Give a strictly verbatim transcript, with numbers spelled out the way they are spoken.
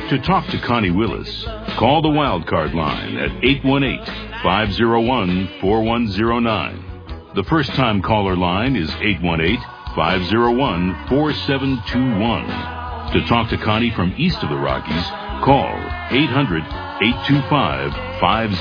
To talk to Connie Willis, call the Wildcard line at eight one eight, five oh one, four one oh nine. The first-time caller line is eight one eight, five oh one, four seven two one. To talk to Connie from east of the Rockies, call eight hundred, eight two five, five